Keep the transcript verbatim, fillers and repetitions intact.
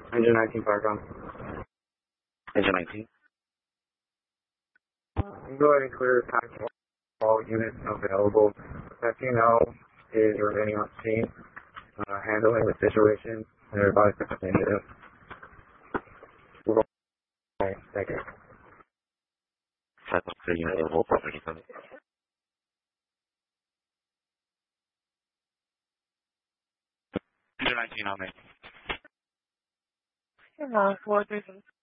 Engine nineteen Farcom. Engine nineteen. Go ahead and clear time all units available. Let you know is remaining on scene, uh, handling the situation, and everybody's representative. Thank you. Five clear unit available, property coming. Engine nineteen on me. Hello, four three seven.